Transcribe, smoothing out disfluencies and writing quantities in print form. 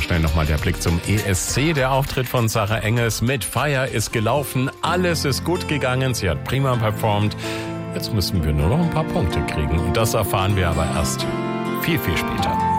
schnell nochmal der Blick zum ESC. Der Auftritt von Sarah Engels mit Feier ist gelaufen. Alles ist gut gegangen. Sie hat prima performt. Jetzt müssen wir nur noch ein paar Punkte kriegen. Und das erfahren wir aber erst viel, viel später.